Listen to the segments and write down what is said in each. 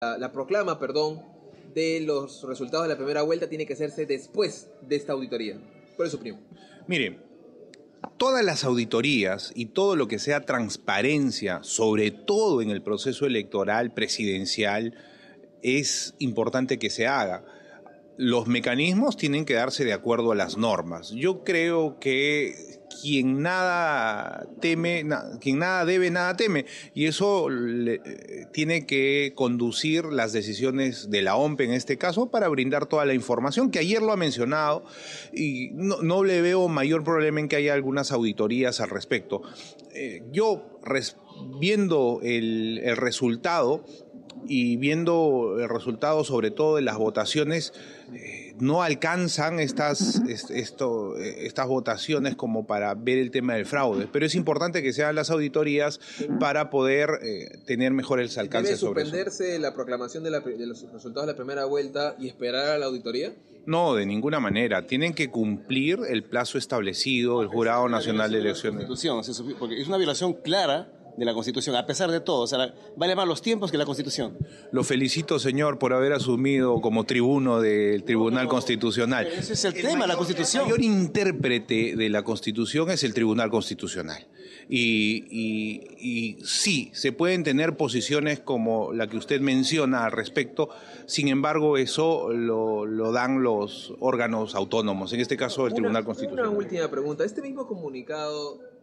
la proclama, de los resultados de la primera vuelta tiene que hacerse después de esta auditoría. ¿Cuál es su opinión? Mire, todas las auditorías y todo lo que sea transparencia, sobre todo en el proceso electoral presidencial, es importante que se haga. Los mecanismos tienen que darse de acuerdo a las normas. Yo creo que quien nada teme, quien nada debe, nada teme. Y eso tiene que conducir las decisiones de la OMP en este caso para brindar toda la información, que ayer lo ha mencionado, y no le veo mayor problema en que haya algunas auditorías al respecto. Viendo el resultado, y viendo el resultado sobre todo de las votaciones, no alcanzan estas votaciones como para ver el tema del fraude, pero es importante que se hagan las auditorías para poder tener mejores alcances sobre eso. ¿Debe suspenderse la proclamación de los resultados de la primera vuelta y esperar a la auditoría? No, de ninguna manera. Tienen que cumplir el plazo establecido, el Jurado Nacional de Elecciones. Porque es una violación clara de la Constitución, a pesar de todo. O sea, vale más los tiempos que la Constitución. Lo felicito, señor, por haber asumido como tribuno del Tribunal Constitucional. Pero ese es el tema, la Constitución. El mayor intérprete de la Constitución es el Tribunal Constitucional. Y sí, se pueden tener posiciones como la que usted menciona al respecto, sin embargo, eso lo dan los órganos autónomos, en este caso el Tribunal Constitucional. Una última pregunta. Este mismo comunicado...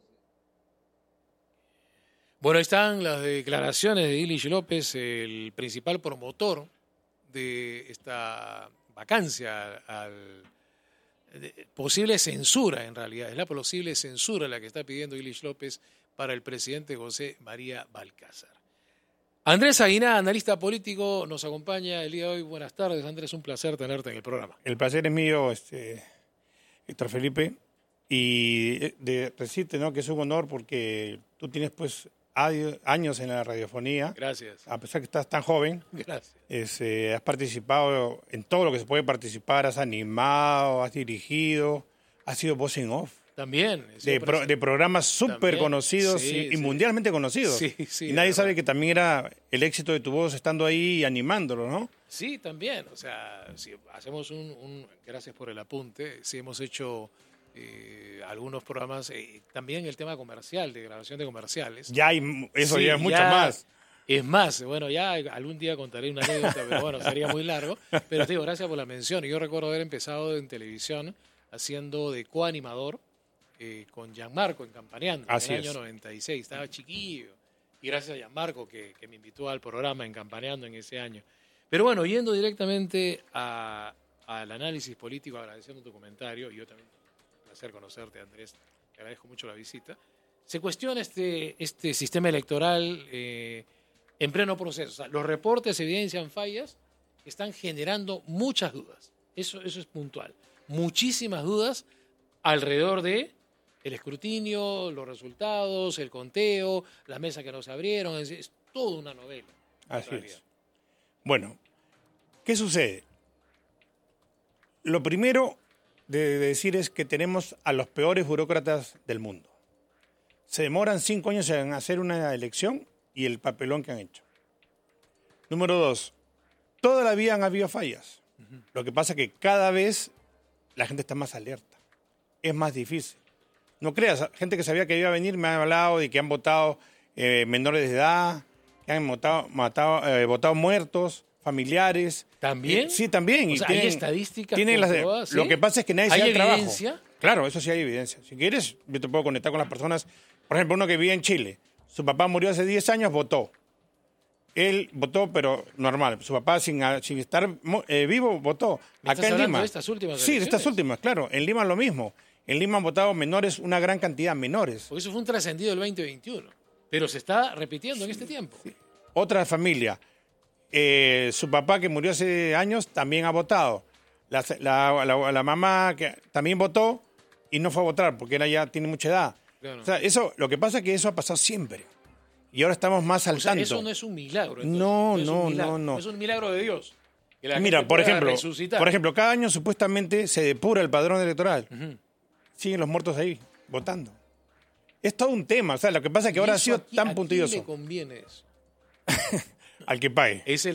Bueno, están las declaraciones de Illich López, el principal promotor de esta vacancia, posible censura en realidad. Es la posible censura la que está pidiendo Illich López para el presidente José María Balcázar. Andrés Aguiná, analista político, nos acompaña el día de hoy. Buenas tardes, Andrés, un placer tenerte en el programa. El placer es mío, Héctor Felipe, y decirte, ¿no?, que es un honor porque tú tienes pues años en la radiofonía. Gracias. A pesar que estás tan joven. Gracias. Has participado en todo lo que se puede participar, has animado, has dirigido, has sido voz en off. También. De programas súper conocidos y mundialmente conocidos. Sí, y nadie sabe que también era el éxito de tu voz estando ahí y animándolo, ¿no? Sí, también. O sea, si hacemos gracias por el apunte, sí hemos hecho... algunos programas, también el tema comercial, de grabación de comerciales. Ya es mucho más. Es más, bueno, ya algún día contaré una anécdota, pero bueno, sería muy largo. Pero te digo, gracias por la mención. Yo recuerdo haber empezado en televisión haciendo de coanimador con Gianmarco en Campaneando, en el año 96. Estaba chiquillo. Y gracias a Gianmarco que me invitó al programa en Campaneando en ese año. Pero bueno, yendo directamente al análisis político, agradeciendo tu comentario, y yo también placer conocerte, Andrés, te agradezco mucho la visita. Se cuestiona este sistema electoral en pleno proceso. O sea, los reportes evidencian fallas que están generando muchas dudas. Eso es puntual. Muchísimas dudas alrededor de el escrutinio, los resultados, el conteo, las mesas que no se abrieron. Es toda una novela. Así es. Bueno, ¿qué sucede? Lo primero de decir es que tenemos a los peores burócratas del mundo. Se demoran 5 años en hacer una elección y el papelón que han hecho. Número 2, toda la vida han habido fallas. Lo que pasa es que cada vez la gente está más alerta. Es más difícil. No creas, gente que sabía que iba a venir me ha hablado de que han votado menores de edad, que han votado muertos, familiares. ¿También? Sí, también. O sea, hay estadísticas comprobadas, ¿sí? Lo que pasa es que nadie se da el trabajo. ¿Hay evidencia? Claro, eso sí hay evidencia. Si quieres, yo te puedo conectar con las personas. Por ejemplo, uno que vive en Chile. Su papá murió hace 10 años, votó. Él votó, pero normal. Su papá, sin estar vivo, votó. Acá en Lima. ¿De estas últimas elecciones? Sí, de estas últimas, claro. En Lima lo mismo. En Lima han votado menores, una gran cantidad menores. Porque eso fue un trascendido del 2021. Pero se está repitiendo en este tiempo. Sí. Otra familia. Su papá, que murió hace años, también ha votado. La mamá que también votó y no fue a votar porque ella ya tiene mucha edad. Claro. O sea, lo que pasa es que eso ha pasado siempre. Y ahora estamos más al tanto. Eso no es un milagro. Entonces. No. Es un milagro de Dios. Mira, por ejemplo, cada año supuestamente se depura el padrón electoral. Siguen los muertos ahí, votando. Es todo un tema. O sea, lo que pasa es que ahora ha sido tan puntilloso. ¿A quién le conviene eso? Al que pague.